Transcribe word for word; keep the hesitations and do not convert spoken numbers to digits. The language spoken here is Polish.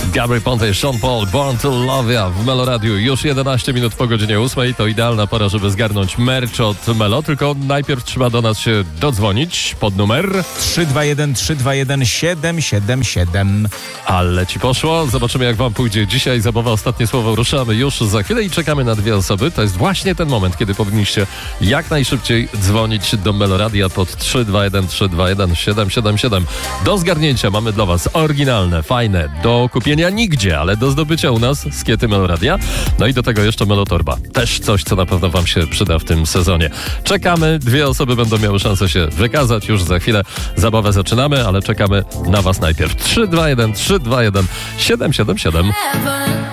Gabry Ponte, Sean Paul, Born to Love Ya w Melo Radiu. Już jedenaście minut po godzinie ósmej. To idealna pora, żeby zgarnąć merch od Melo. Tylko najpierw trzeba do nas się dodzwonić pod numer trzy dwa jeden trzy dwa jeden siedem siedem siedem. Ale ci poszło. Zobaczymy, jak wam pójdzie dzisiaj. Zabawa Ostatnie Słowo. Ruszamy już za chwilę i czekamy na dwie osoby. To jest właśnie ten moment, kiedy powinniście jak najszybciej dzwonić do Melo Radia pod trzy dwa jeden trzy dwa jeden siedem siedem siedem. Do zgarnięcia mamy dla was oryginalne, fajne, do kupienia nigdzie, ale do zdobycia u nas skiety Melo Radia. No i do tego jeszcze Melo Torba. Też coś, co na pewno wam się przyda w tym sezonie. Czekamy. Dwie osoby będą miały szansę się wykazać. Już za chwilę zabawę zaczynamy, ale czekamy na was najpierw. trzy dwa jeden trzy dwa jeden siedem siedem siedem.